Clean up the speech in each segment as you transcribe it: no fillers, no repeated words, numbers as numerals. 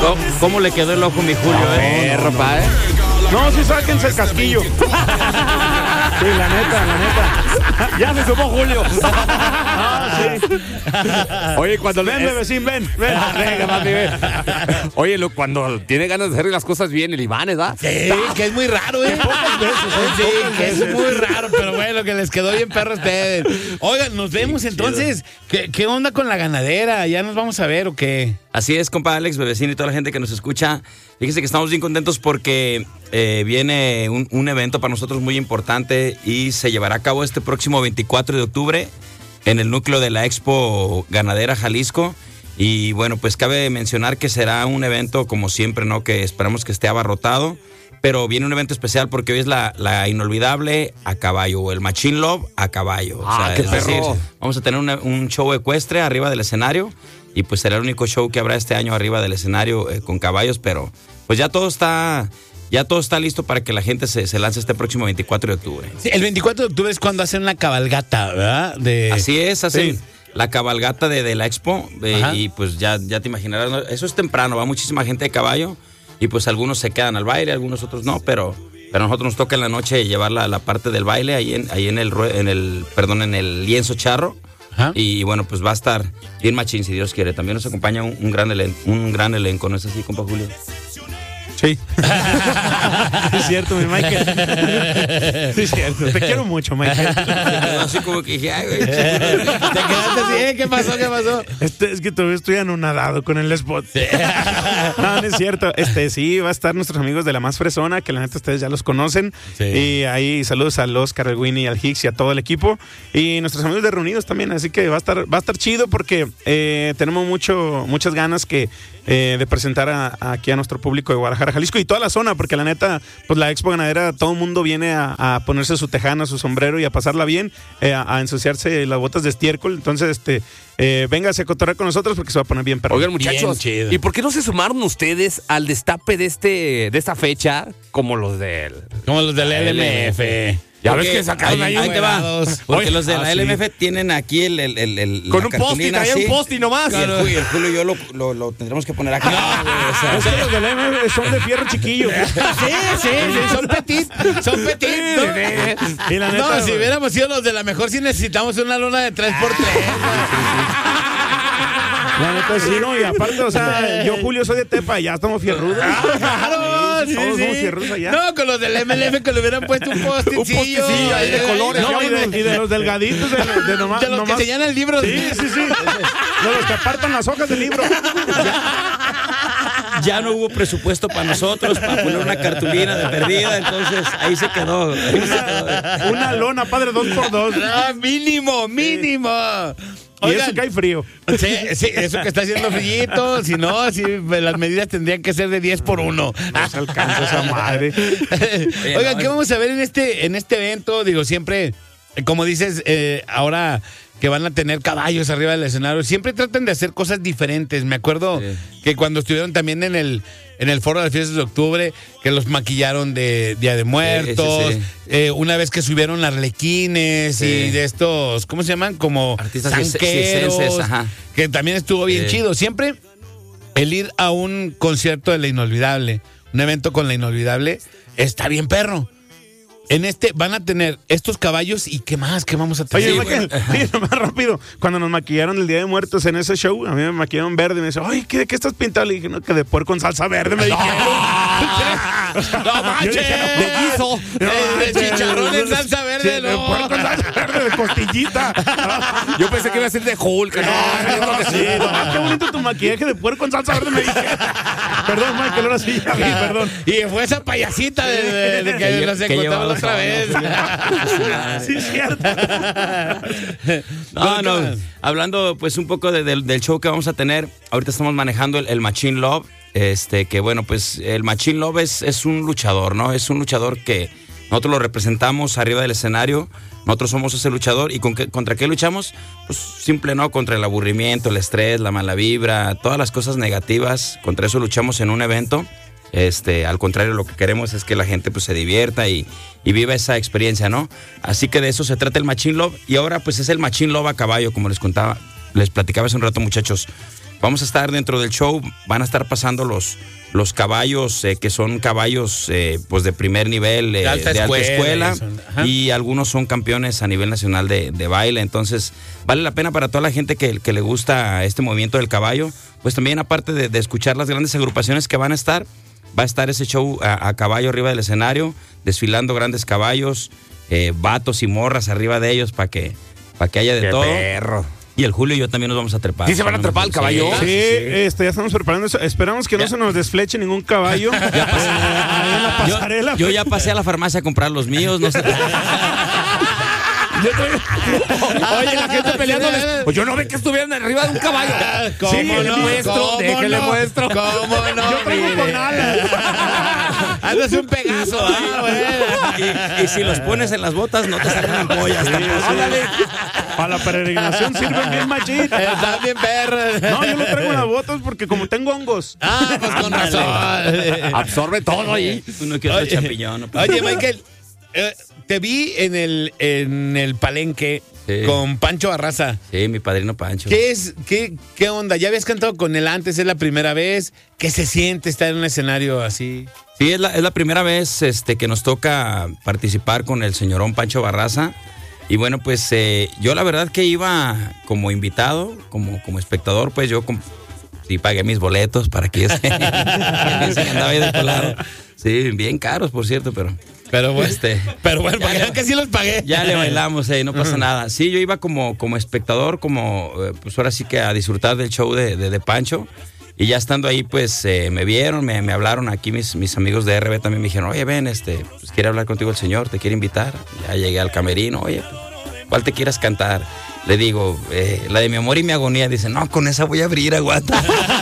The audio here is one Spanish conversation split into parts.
¿Cómo le quedó el ojo mi Julio? Perro, padre. No, sí, sáquense el casquillo. Sí, la neta. Ya se sumó Julio. Sí. Oye, cuando Ven, bebecín, ven. Venga, papi, ven. Oye, cuando tiene ganas de hacer las cosas bien, el Iván, ¿verdad? Sí, que es muy raro, ¿eh? Pocas veces, Sí, pocas que es veces. muy raro, pero bueno, que les quedó bien perro a ustedes. Oigan, nos vemos entonces. ¿Qué onda con la ganadera? ¿Ya nos vamos a ver o qué? Así es, compa Alex, bebecín y toda la gente que nos escucha. Fíjense que estamos bien contentos porque viene un evento para nosotros muy importante y se llevará a cabo este próximo 24 de octubre en el núcleo de la Expo Ganadera Jalisco. Y bueno, pues cabe mencionar que será un evento como siempre, ¿no? Que esperamos que esté abarrotado. Pero viene un evento especial porque hoy es la inolvidable a caballo, o el Machine Love a caballo. qué es decir, perro. vamos a tener un show ecuestre arriba del escenario y pues será el único show que habrá este año arriba del escenario con caballos, pero pues ya todo está listo para que la gente se lance este próximo 24 de octubre. Sí, el 24 de octubre es cuando hacen una cabalgata, ¿verdad? Así es, hacen Sí. la cabalgata de la Expo y pues ya te imaginarás, ¿no? Eso es temprano, va muchísima gente de caballo y pues algunos se quedan al baile, algunos otros no, pero a nosotros nos toca en la noche llevar la parte del baile ahí en el lienzo charro. Ajá. Y bueno, pues va a estar bien machín si Dios quiere. También nos acompaña un gran elenco, ¿no es así, compa Julio? Sí. Es cierto, mi Sí, es cierto. Te quiero mucho, Michael. Así como que dije, ay, güey. Te quedaste así, ¿qué pasó? Es que todavía estoy anonadado con el spot. No es cierto. Sí, va a estar nuestros amigos de La Más Fresona, que la neta ustedes ya los conocen. Sí. Y ahí saludos al Oscar, al Winnie, al Hicks y a todo el equipo. Y nuestros amigos de Reunidos también. Así que va a estar chido porque tenemos muchas ganas de presentar aquí a nuestro público de Guadalajara, Jalisco y toda la zona, porque la neta, pues la Expo Ganadera, todo el mundo viene a ponerse su tejana, su sombrero y a pasarla bien, a ensuciarse las botas de estiércol. Entonces, véngase a cotorrear con nosotros porque se va a poner bien perro. Oigan, muchachos, Bien chido. ¿y por qué no se sumaron ustedes al destape de esta fecha como los del... Como los del LMF. Ya ves que sacaron ahí te va. numerados. Porque Oye, los de la sí. LMF tienen aquí Con la un post-it, cartulina ahí así. un post-it nomás. Y el Julio y yo lo tendremos que poner aquí. Es que los del M son de fierro chiquillo. Sí, son petit. Y la neta, No, si hubiéramos sido los de la mejor, sí necesitamos una lona de 3x3. la neta sí, no, y aparte, o sea, yo, Julio, soy de Tepa, ya estamos fierrudos. Claro, Sí, todos somos fierros allá. No, con los del MLF que le hubieran puesto un post-itcillo. Un post-itcillo ahí de colores. No, y de los delgaditos, de nomás. De los que señalan el libro. Sí. De los que apartan las hojas del libro. Ya no hubo presupuesto para nosotros, para poner una cartulina de perdida, entonces ahí se quedó. Una lona, padre, 2x2. Ah, mínimo. Y eso que hay frío. Sí, eso que está haciendo frillito. Si no, las medidas tendrían que ser de 10x1. No se alcanza esa madre. Oigan, ¿qué vamos a ver en este evento? Digo, siempre, como dices, ahora que van a tener caballos arriba del escenario, siempre tratan de hacer cosas diferentes. Me acuerdo que cuando estuvieron también en el foro de las fiestas de octubre, que los maquillaron de Día de Muertos, una vez que subieron arlequines y de estos, ¿cómo se llaman? Como artistas zanqueros, circenses, ajá. que también estuvo bien chido. Siempre el ir a un concierto de La Inolvidable, un evento con La Inolvidable, está bien perro. En van a tener estos caballos y ¿qué más? ¿Qué vamos a tener? Oye, Michael, más rápido. Cuando nos maquillaron el Día de Muertos en ese show, a mí me maquillaron verde y me dice, oye, ¿de qué estás pintado? Le dije, no, que de puerco con salsa verde, me dijeron. ¡No manches! De guiso. De chicharrón en salsa verde, De puerco con salsa verde, de costillita. Yo pensé que iba a ser de Hulk. Qué bonito tu maquillaje de puerco con salsa verde, me dije. Perdón, Michael, ahora sí, ya vi, perdón. Y fue esa payasita de que nos encontramos otra vez. Sí, es cierto. No. Hablando pues un poco del show que vamos a tener, ahorita estamos manejando el Machine Love, que bueno, pues el Machine Love es un luchador, ¿no? Es un luchador que nosotros lo representamos arriba del escenario, nosotros somos ese luchador. ¿Y contra qué luchamos? Pues simple, ¿no? Contra el aburrimiento, el estrés, la mala vibra, todas las cosas negativas, contra eso luchamos en un evento. Al contrario, lo que queremos es que la gente pues se divierta y viva esa experiencia, ¿no? Así que de eso se trata el Machine Love. Y ahora pues es el Machine Love a caballo, como les platicaba hace un rato, muchachos. vamos a estar dentro del show, van a estar pasando los caballos, que son caballos pues de primer nivel, de alta escuela, y algunos son campeones a nivel nacional de baile. Entonces vale la pena para toda la gente que le gusta este movimiento del caballo, pues también aparte de escuchar las grandes agrupaciones que van a estar, va a estar ese show a caballo arriba del escenario, desfilando grandes caballos, vatos y morras arriba de ellos para que haya de todo. Perro. Y el Julio y yo también nos vamos a trepar. ¿Sí se van a trepar al caballo? Sí, ya estamos preparando eso. Esperamos que no se nos desfleche ningún caballo. Yo ya pasé a la farmacia a comprar los míos. No sé. Oye, la gente peleándoles. Pues yo no ve que estuvieran arriba de un caballo. ¿Cómo no? Déjele muestro. ¿Cómo no? Yo traigo con alas. Andas un Pegaso. Y si los pones en las botas, no te sacan ampollas. Para la peregrinación sirven bien machín. Están bien perros. No, yo lo traigo en las botas porque como tengo hongos. Pues con razón. Absorbe todo ahí. Uno que otro champiñón. Oye, Michael, te vi en el palenque con Pancho Barraza. Sí, mi padrino Pancho. ¿Qué onda? ¿Ya habías cantado con él antes? ¿Es la primera vez? ¿Qué se siente estar en un escenario así? Sí, es la primera vez que nos toca participar con el señorón Pancho Barraza. Y bueno, pues yo la verdad que iba como invitado, como espectador, pues yo sí pagué mis boletos para que ellos andaba ahí de colado. Sí, bien caros, por cierto, pero bueno, para que sí los pagué. Ya le bailamos, no pasa nada. Sí, yo iba como espectador, pues ahora sí que a disfrutar del show de Pancho. Y ya estando ahí, pues me vieron, me hablaron aquí mis amigos de RB también me dijeron, oye, ven, pues quiere hablar contigo el señor, te quiere invitar. Ya llegué al camerino, oye, ¿cuál te quieras cantar? Le digo, la de Mi Amor y Mi Agonía. Dice, no, con esa voy a abrir, aguanta.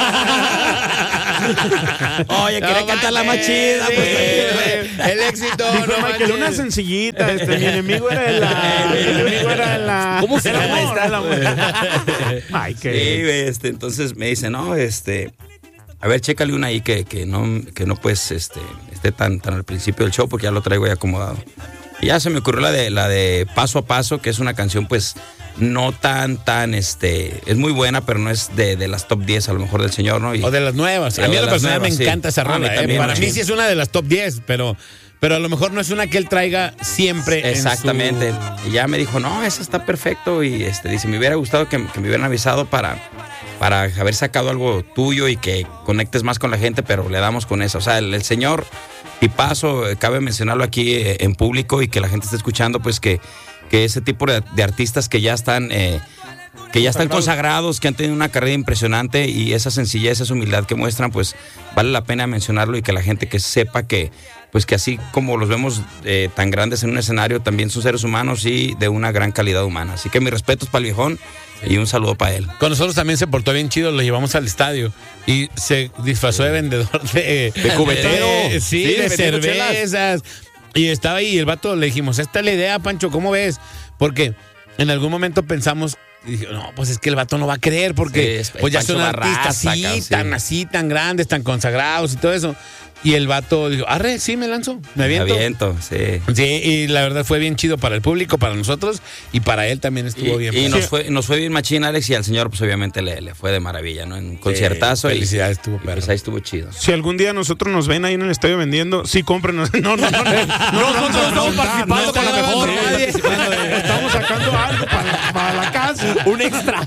Oye, quería cantar la más chida. Sí, pues, el éxito. Dijo Michael, una sencillita. Mi enemigo era la. ¿Cómo se llama esta? Michael. Sí, entonces me dice, no, a ver, chécale una ahí que no pues esté tan al principio del show porque ya lo traigo ahí acomodado. Y ya se me ocurrió la de Paso a Paso, que es una canción pues no tan es muy buena, pero no es de las top 10 a lo mejor del señor, ¿no? O de las nuevas. A mí a la persona me encanta esa rola. Para mí sí es una de las top 10, pero a lo mejor no es una que él traiga siempre. Exactamente. Y ya me dijo, no, esa está perfecto. Y dice, me hubiera gustado que me hubieran avisado para haber sacado algo tuyo y que conectes más con la gente, pero le damos con eso. O sea, el señor tipazo, cabe mencionarlo aquí en público y que la gente esté escuchando, pues que ese tipo de artistas que ya están consagrados, que han tenido una carrera impresionante y esa sencillez, esa humildad que muestran, pues vale la pena mencionarlo y que la gente que sepa que así como los vemos tan grandes en un escenario, también son seres humanos y de una gran calidad humana. Así que mis respetos para el viejón y un saludo para él. Con nosotros también se portó bien chido, lo llevamos al estadio y se disfrazó de vendedor de cubetero. De cervezas. Y estaba ahí y el vato le dijimos, esta es la idea, Pancho, ¿cómo ves? Porque en algún momento pensamos, y dije, no, pues es que el vato no va a creer porque pues ya son artistas tan grandes, tan consagrados y todo eso. Y el vato dijo, arre, sí, me lanzo, me aviento. Sí. Sí, y la verdad fue bien chido para el público, para nosotros, y para él también estuvo bien. Y nos fue bien machín, Alex, y al señor pues obviamente le fue de maravilla, ¿no? En un conciertazo. Felicidades, estuvo perro. Pues ahí estuvo chido. Si algún día nosotros nos ven ahí en el estadio vendiendo, sí, cómprenos. No, nosotros estamos participando con la mejor. Estamos sacando algo para la casa. Un extra.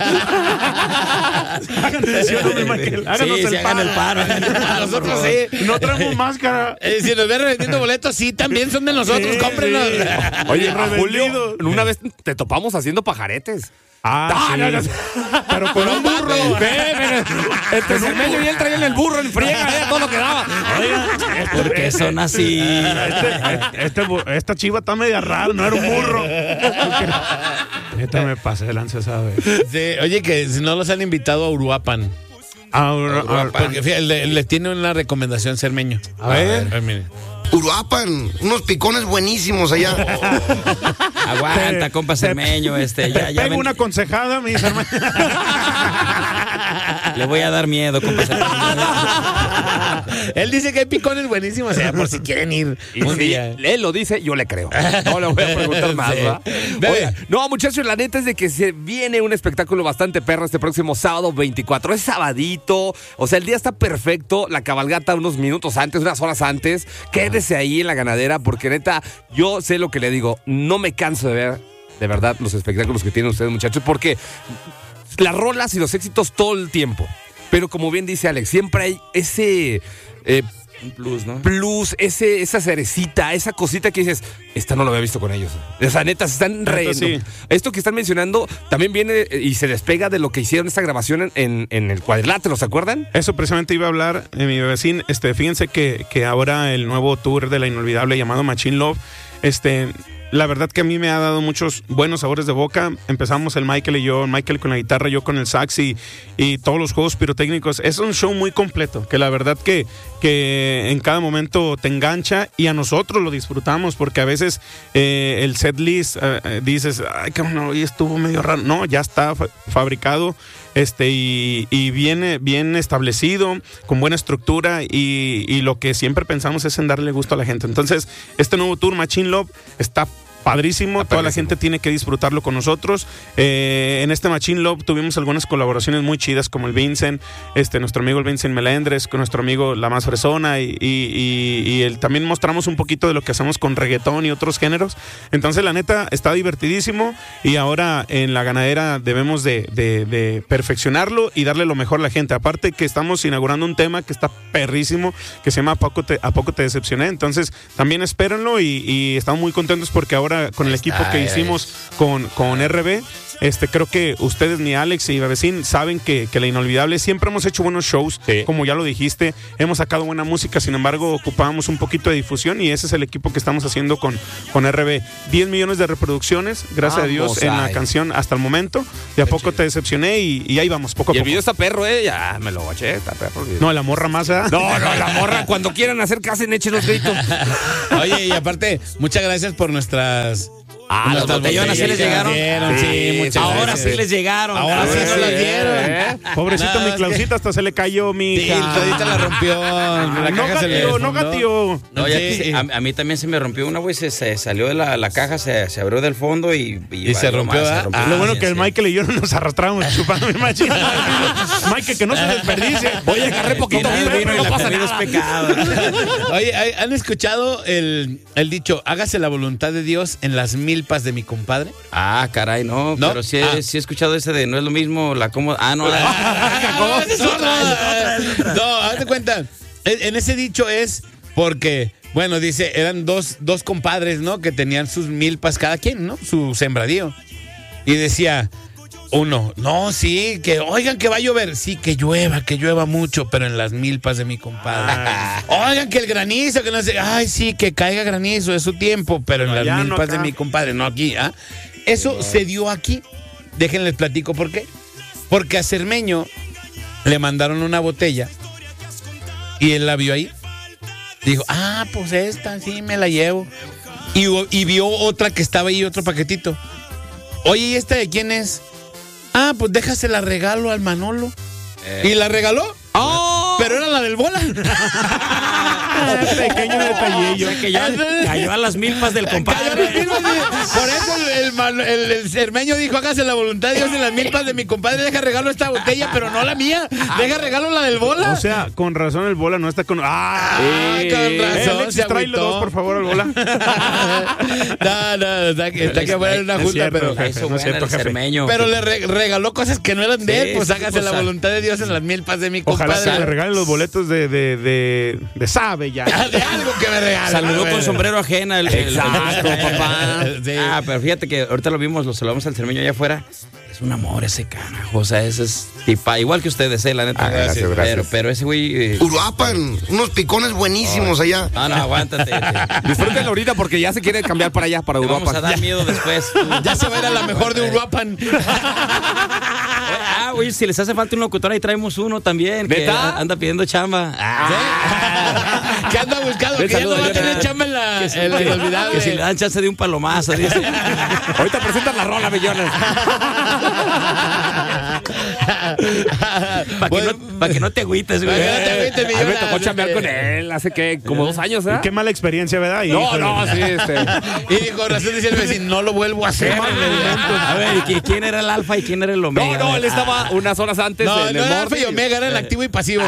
Hagan Michael. Háganos el paro. Nosotros sí. No traemos máscara. Si nos ven vendiendo boletos, sí, también son de nosotros, cómprenlos. Oye, Julio, una vez te topamos haciendo pajaretes. Pero con un burro. Entre Cermeño y él traían el burro en friega, todo lo que daba. Oiga, ¿por qué son así? Esta chiva está media rara, no era un burro. Esta me pasé de lanza, ¿sabes? Sí, oye, que si no los han invitado a Uruapan. Porque fíjate, les tiene una recomendación Cermeño. A ver. Mire. Uruapan, unos picones buenísimos allá. Aguanta, compa Cermeño, ya Pego una aconsejada, mis hermanos. Le voy a dar miedo, compa. Él dice que hay picones buenísimos, o sea, por si quieren ir Y un si día. él lo dice, yo le creo. No le voy a preguntar más, Sí. ¿va? Bebé. Oiga, no, muchachos, la neta es de que se viene un espectáculo bastante perro este próximo sábado 24. Es sabadito, o sea, el día está perfecto. La cabalgata unos minutos antes, unas horas antes. Quédese ahí en la ganadera, porque neta, yo sé lo que le digo. No me canso de ver, de verdad, los espectáculos que tienen ustedes, muchachos, porque las rolas y los éxitos todo el tiempo. Pero como bien dice Alex, siempre hay ese Un plus, ¿no? plus, esa cerecita, esa cosita que dices, esta no lo había visto con ellos. O sea, neta, se están reyendo. sí. Esto que están mencionando también viene y se despega de lo que hicieron esta grabación en el cuadrilátero, ¿se acuerdan? Eso precisamente iba a hablar mi vecino. Fíjense que ahora el nuevo tour de La Inolvidable llamado Machine Love, la verdad que a mí me ha dado muchos buenos sabores de boca. Empezamos el Michael y yo, Michael con la guitarra, yo con el sax y todos los juegos pirotécnicos. Es un show muy completo, que la verdad que en cada momento te engancha y a nosotros lo disfrutamos, porque a veces el set list dices, ay, cabrón, hoy estuvo medio raro. No, ya está fabricado y viene bien establecido, con buena estructura y lo que siempre pensamos es en darle gusto a la gente. Entonces, este nuevo tour Machine Love está padrísimo, toda la gente tiene que disfrutarlo con nosotros. En este Machine Love tuvimos algunas colaboraciones muy chidas, como el Vincent, nuestro amigo el Vincent Melendres, con nuestro amigo La Más Fresona, y también mostramos un poquito de lo que hacemos con reggaetón y otros géneros. Entonces, la neta, está divertidísimo, y ahora en la ganadera debemos de perfeccionarlo y darle lo mejor a la gente. Aparte que estamos inaugurando un tema que está perrísimo, que se llama ¿A poco te decepcioné? Entonces, también espérenlo y estamos muy contentos porque ahora con el equipo que hicimos con RB, creo que ustedes, ni Alex y Bebecín, saben que La Inolvidable siempre hemos hecho buenos shows, sí. Como ya lo dijiste, hemos sacado buena música, sin embargo ocupábamos un poquito de difusión, y ese es el equipo que estamos haciendo con RB. 10 millones de reproducciones, gracias a Dios, en la canción hasta el momento. De a poco te decepcioné, y ahí vamos, poco a Y el poco. video está perro, ya me lo guaché, está perro. No, la morra más, ¿verdad? No, la morra, cuando quieran hacer casen, echen los gritos. Oye, y aparte, muchas gracias por nuestras... Las botellonas sí les llegaron. Sí, muchas Ahora gracias. sí les llegaron. Ahora sí nos las dieron. Pobrecito Nada mi más Clausita, hasta se le cayó mi Sí, hija. todita la rompió. La No caja se le gateó, no desfondó. gateó. No, ya Sí. que a mí también se me rompió una, güey, se salió de la caja, se abrió del fondo y se valió rompió, más, ¿verdad? Lo bueno sí, que el sí. Michael y yo no nos arrastrábamos chupando mi machín. Michael, que no se desperdicie. Oye, agarré poquito Y nada, vino, vino y no la pasa comida es nada. pecado. Oye, ¿han escuchado el dicho, hágase la voluntad de Dios en las milpas de mi compadre? Ah, caray, no, ¿No? pero sí he escuchado ese de no es lo mismo la cómoda. Ah, no, No, esa es otra. No, haz de cuenta. En ese dicho es porque, bueno, dice, eran dos compadres, ¿no? Que tenían sus milpas cada quien, ¿no? Su sembradío. Y decía uno, no, sí, que oigan que va a llover. Sí, que llueva mucho, pero en las milpas de mi compadre. Oigan que el granizo, que no sé. Ay, sí, que caiga granizo, es su tiempo, pero en las allá, no milpas acá. de mi compadre, no aquí, ¿ah? Eso se dio aquí. Déjenles platico por qué. Porque a Cermeño le mandaron una botella y él la vio ahí. Dijo, pues esta, sí, me la llevo. Y vio otra que estaba ahí, otro paquetito. Oye, ¿y esta de quién es? Pues déjasela regalo al Manolo. ¿Y la regaló? Pero era la del bola. Pequeño detallillo. O sea, que cayó a las milpas del compadre. Por eso el cermeño dijo, hágase la voluntad de Dios en las milpas de mi compadre, deja regalo esta botella, pero no la mía, deja regalo la del bola. O sea, con razón el bola no está con. con razón, Alexis, se tráele agüitó. 2, por favor, al bola. No, está que fuera en una Es junta, cierto, pero... jefe. Eso no es bueno, cierto, el jefe. cermeño. Pero le regaló cosas que no eran de él, Sí, pues sí, hágase pues, la voluntad de Dios en las milpas de mi Ojalá compadre. se le regalen los boletos de Sabe ya. De algo que me regale. Saludó con sombrero ajena. Exacto, papá. Sí. Pero fíjate que ahorita lo saludamos al cermeño allá afuera. Es un amor ese carajo. O sea, ese es tipa. Igual que ustedes, la neta. Gracias, gracias. Pero ese güey. Uruapan, unos picones buenísimos allá. No, aguántate. Disfrútenlo ahorita porque ya se quiere cambiar para allá, para Te vamos a Europa. dar miedo después. Ya se va a ir a la mejor de Uruapan. Güey, si les hace falta un locutor, ahí traemos uno también. Que ¿Neta? anda pidiendo chamba. ¿Qué anda buscando? Que ya no va a tener chamba en la inolvidable. Que si le dan chance de un palomazo, dice. Ahorita presentan la rola, millones. Para que no te agüites, güey. Para que no te agüites, mi A mí me Jonas, tocó chambear con él hace que como 2 años, ¿eh? Qué mala experiencia, ¿verdad? No, Híjole. no, sí, Y con razón decía el vecino, no lo vuelvo a hacer. A ver, ¿y quién era el alfa y quién era el omega? No, él estaba unas horas antes No, en no el era alfa norte. y omega, era el activo y pasivo.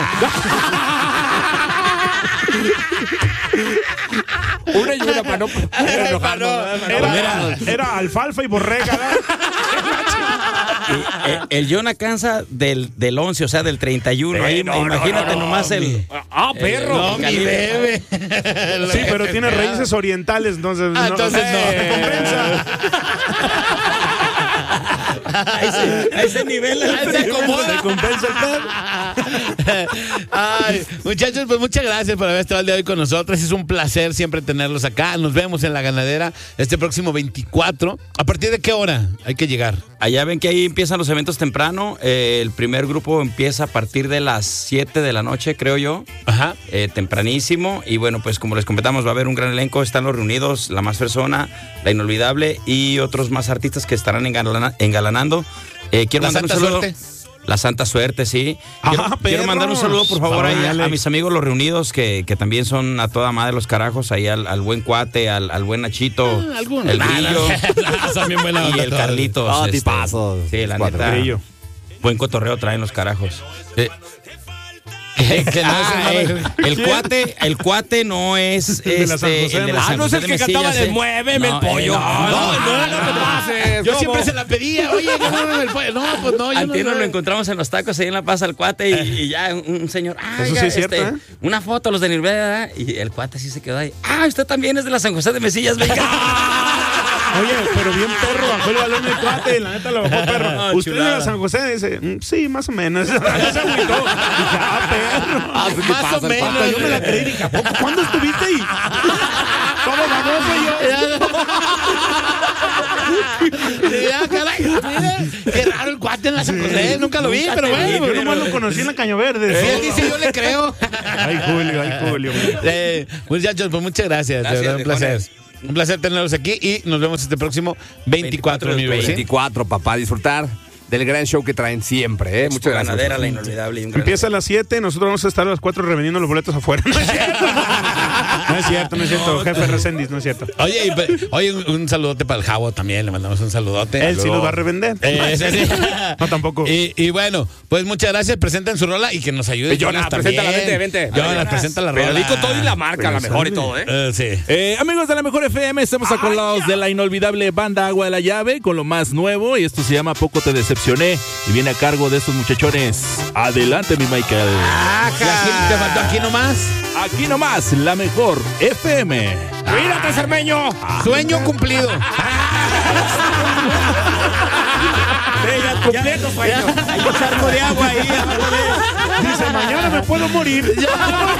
Una y una para no enojarnos. Era alfalfa y borrega, ¿verdad? El Jonah cansa del 11, o sea, del 31. Ahí, imagínate nomás el... Perro. No, mi bebé. Sí, pero tiene raíces orientales, entonces... Entonces no. te compensa. A ese nivel Se acomoda. Te compensa el pedo. Ay, muchachos, pues muchas gracias por haber estado el día de hoy con nosotros. Es un placer siempre tenerlos acá. Nos vemos en La Ganadera este próximo 24. ¿A partir de qué hora hay que llegar? Allá ven que ahí empiezan los eventos temprano. El primer grupo empieza a partir de las 7 de la noche, creo yo. Ajá. Tempranísimo. Y bueno, pues como les comentamos, va a haber un gran elenco. Están los reunidos, La Más Persona, La Inolvidable y otros más artistas que estarán engalanando. Quiero La mandar Santa un saludo. Suerte. La Santa Suerte, sí. Quiero perro. mandar un saludo, por favor, ahí Órale. a mis amigos los reunidos, que también son a toda madre los carajos, ahí al buen Cuate, al buen Nachito, Algunos. el Grillo Son bien buena y onda el todos. Carlitos. Tipazos. Sí, la Cuatro. neta. Grillo. Buen cotorreo traen los carajos. Que no El cuate no es de la San José el de de la San no es el José que de cantaba Mesillas, de Muéveme el pollo. no, No te pases. Yo siempre se la pedía, oye, que muéveme el pollo. No, pues no, yo Antier nos no. lo encontramos en los tacos ahí en La Paz al cuate y ya un señor, Eso sí es cierto, ¿eh? una foto los de Nirvana y el cuate sí se quedó ahí. Usted también es de la San José de Mesillas, venga. Oye, pero bien perro, bajó el balón del cuate, la neta lo bajó perro. No, ¿Usted es de chulada. la San José? Dice, sí, más o menos. Se agüitó. Dije, perro. Más o menos. Yo me la creí, dije, ¿a poco? ¿Cuándo estuviste ahí? Todo baboso yo. Ya, caray, mira, qué raro el cuate en la San José, nunca lo vi, pero bueno. Yo nomás lo conocí en la Caño Verde. Si él dice, yo le creo. Ay, Julio. Muchachos, pues muchas gracias. Gracias, de verdad, un placer. viejones. Un placer tenerlos aquí y nos vemos este próximo 24 de mi ¿sí? 24, papá, disfrutar del gran show que traen siempre, ¿eh? Muchas gracias. Ganadera, La Inolvidable. Y un gran Empieza a las 7, nosotros vamos a estar a las 4 revendiendo los boletos afuera. No es cierto. No es cierto, jefe Reséndiz, no es cierto. Oye, un saludote para el Javo también, le mandamos un saludote. Él sí los va a revender. Sí. No, tampoco. Y bueno, pues muchas gracias, presenten su rola y que nos ayude. Jonas, preséntala, vente. Jonas, presenta la rola. Pero di con todo y la marca, la mejor y todo, ¿eh? Sí. Amigos de la Mejor FM, estamos acolados de la inolvidable banda Agua de la Llave con lo más nuevo y esto se llama Poco Te Decepcioné y viene a cargo de estos muchachones. Adelante, mi Michael. ¿Y aquí te faltó aquí nomás? Aquí nomás, la Mejor FM. ¡Cuídate, Cermeño! Sueño cumplido. Completo sueño. Hay un charco de agua ahí. Dice, mañana me puedo morir.